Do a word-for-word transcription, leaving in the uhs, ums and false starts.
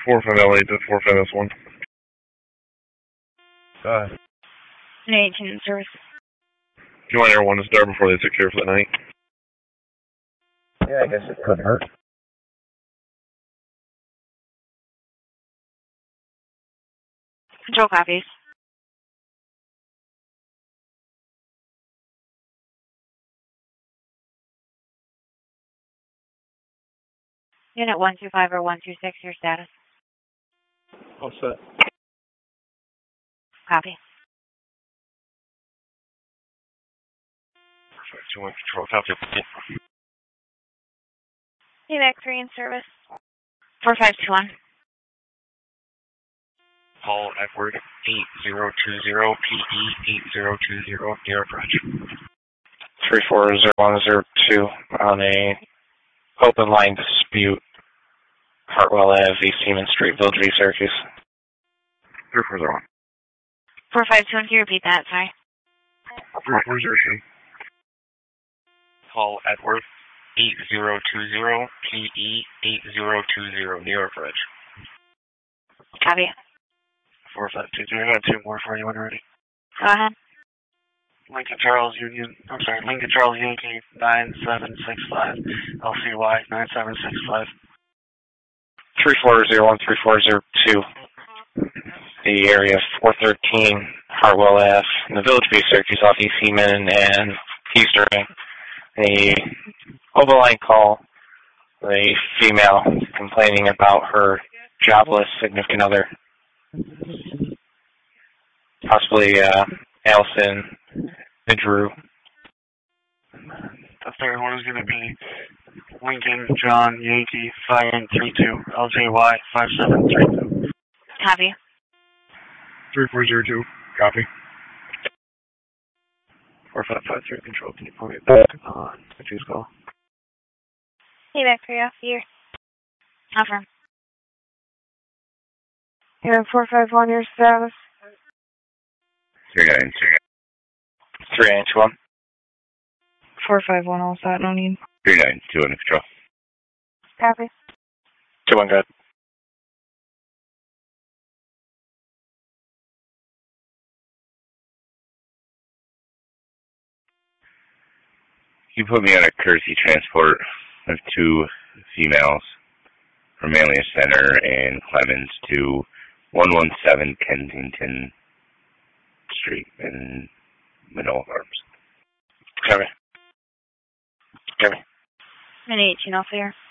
four five L eight to four five S one. Go ahead. eighteen in service. Do you want everyone to start before they secure for the night? Yeah, I guess it could hurt. Control copies. Unit one two five or one two six, your status. All set. Copy. two one control, copy. T V A C three in service. four five two one. Paul Edward eight zero two zero, P E eight zero two zero, near approach. three four zero one zero two on a open line dispute, Hartwell Avenue, East Seaman Street, Village View, Syracuse. three four zero one. four five two one, can you repeat that? Sorry. three four zero two. Paul Edward eight zero two zero, P E eight zero two zero, near approach. Copy. four five two three, I got two more for you when ready. Go ahead. Lincoln Charles Union, I'm sorry, Lincoln Charles Yankee nine seven six five, L C Y nine seven six five. three four zero one, three four zero two. The area four thirteen, Hartwell Avenue, in the Village View, Syracuse, off East Seaman and Eastern. A overline call, the female complaining about her jobless significant other, possibly uh, Allison Drew. The third one is going to be Lincoln John Yankee five one three two, L J Y five seven three two. Copy. three four zero two, copy. four five five three, control, can you pull me back on the choose call? T V A C three off here. Affirm. You're four five one, your status. three nine two. three nine two one. four five one, all set, no need. three nine two under control. Copy. two one, good. You put me on a courtesy transport of two females from Manlius Center and Clemens to one one seven Kensington Street in Manoa Farms. Copy. Copy. Minute eighteen, all clear.